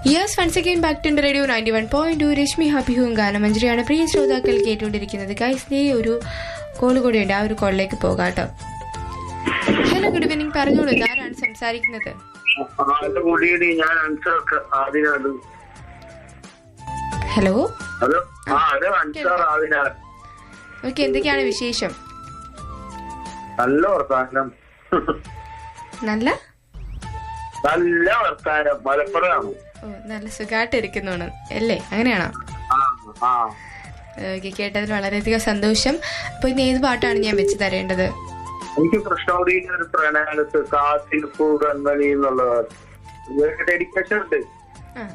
Yes, once again back to radio 91.2 Rashmi happy home ഗാനമഞ്ജരിയാണ് പ്രിയ ശ്രോതാക്കൾ കേട്ടുകൊണ്ടിരിക്കുന്നത്. Guys, ഒരു കോള് കൂടിയുണ്ട്, ആ ഒരു കോളിലേക്ക് പോകാട്ടോ. Hello, good evening. പറഞ്ഞോളൂ, ആരാണ് സംസാരിക്കുന്നത്? ഹലോ. ഓക്കെ, എന്തൊക്കെയാണ് വിശേഷം? നല്ല വർത്താനം. നല്ല നല്ല വർത്താനം. മലപ്പുറമാണ്. ഓ, നല്ല സുഖമായിട്ടിരിക്കുന്നു അല്ലേ? അങ്ങനെയാണോ? ഓക്കെ, കേട്ടതിൽ വളരെയധികം സന്തോഷം. അപ്പൊ ഇന്ന് ഏത് പാട്ടാണ് ഞാൻ വെച്ച് തരേണ്ടത്? എനിക്ക് കൃഷ്ണകുടിയിലെ ഒരു പ്രണയത്ത് കാത്തിരിപ്പു കൺമണി എന്നുള്ളത് ഡെഡിക്കേഷൻ ഉണ്ട്.